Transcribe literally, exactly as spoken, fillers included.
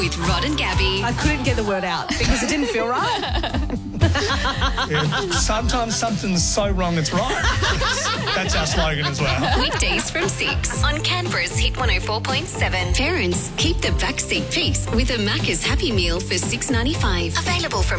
with Rod and Gabby. I couldn't get the word out because it didn't feel right. Yeah, sometimes something's so wrong it's right. That's our slogan as well. Weekdays from six on Canberra's Hit one oh four point seven. Parents, keep the backseat peace with a Macca's Happy Meal for six ninety-five. Available from